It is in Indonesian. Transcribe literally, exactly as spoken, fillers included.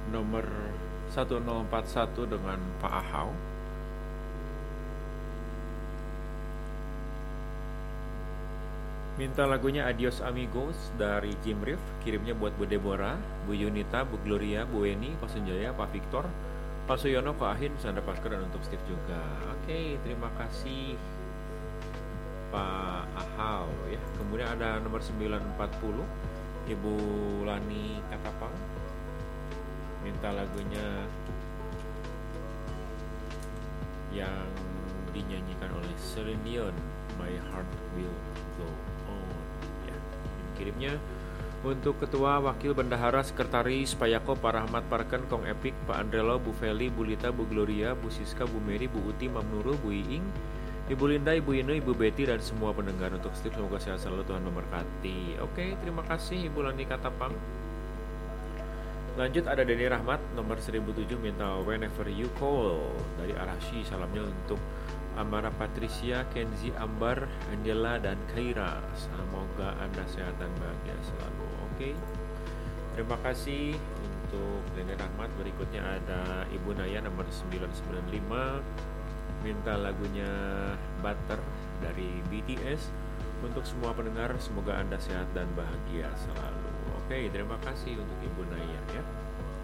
nomor satu nol empat satu dengan Pak Ahau. Minta lagunya Adios Amigos dari Jim Reeve. Kirimnya buat Bu Deborah, Bu Yunita, Bu Gloria, Bu Weni, Pak Sunjaya, Pak Victor, Pak Suyono, Pak Ahin, Sandra Pasker, dan untuk Steve juga. Oke, terima kasih Pak Ahau ya. Kemudian ada nomor sembilan empat nol Ibu Lani Katapang. Minta lagunya yang dinyanyikan oleh Celine Dion, My Heart Will Go On ya. Kirimnya untuk Ketua Wakil Bendahara Sekretaris Payako Pak Rahmat Parken Kong Epik, Pak Andrelo, Bu Feli, Bu Lita, Bu Gloria, Bu Siska, Bu Mary, Bu Uti, Mam Nurul, Bu Iing, Ibu Linda, Ibu Inu, Ibu Betty, dan semua pendengar. Untuk Steve semoga sehat selalu, Tuhan memberkati. Oke, terima kasih Ibu Lani Katapang. Lanjut ada Denny Rahmat nomor seribu tujuh minta Whenever You Call dari Arashi. Salamnya untuk Amara Patricia, Kenzi, Ambar, Angela, dan Kaira. Semoga Anda sehat dan bahagia selalu. Oke, terima kasih untuk Denny Rahmat. Berikutnya ada Ibu Naya nomor sembilan sembilan lima minta lagunya Butter dari B T S. Untuk semua pendengar, semoga Anda sehat dan bahagia selalu. Oke, terima kasih untuk Ibu Naya ya.